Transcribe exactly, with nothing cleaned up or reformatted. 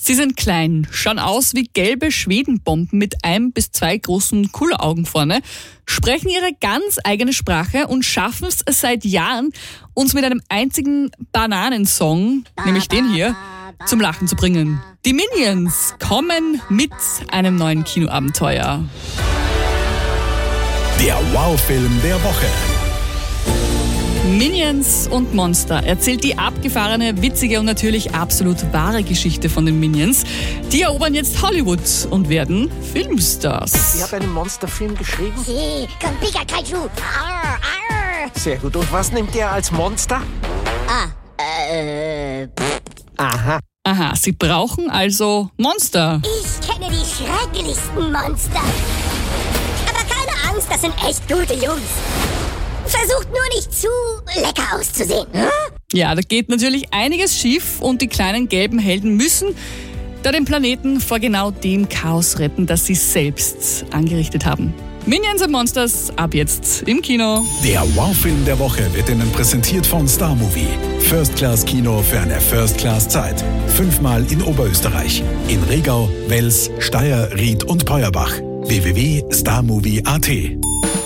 Sie sind klein, schauen aus wie gelbe Schwedenbomben mit ein bis zwei großen Kulleraugen vorne, sprechen ihre ganz eigene Sprache und schaffen es seit Jahren, uns mit einem einzigen Bananensong, nämlich den hier, zum Lachen zu bringen. Die Minions kommen mit einem neuen Kinoabenteuer. Der Wow-Film der Woche. Minions und Monster erzählt die abgefahrene, witzige und natürlich absolut wahre Geschichte von den Minions. Die erobern jetzt Hollywood und werden Filmstars. Ich habe einen Monsterfilm geschrieben. Sí, con Pikachu. Arr, arr. Sehr gut. Und was nimmt ihr als Monster? Ah, äh, pff. Aha. Aha, sie brauchen also Monster. Ich kenne die schrecklichsten Monster. Aber keine Angst, das sind echt gute Jungs. Versucht nur nicht zu lecker auszusehen. Hm? Ja, da geht natürlich einiges schief und die kleinen gelben Helden müssen da den Planeten vor genau dem Chaos retten, das sie selbst angerichtet haben. Minions und Monsters ab jetzt im Kino. Der Wow-Film der Woche wird Ihnen präsentiert von Star Movie. First-Class-Kino für eine First-Class-Zeit. Fünfmal in Oberösterreich. In Regau, Wels, Steyr, Ried und Peuerbach. w w w punkt starmovie punkt a t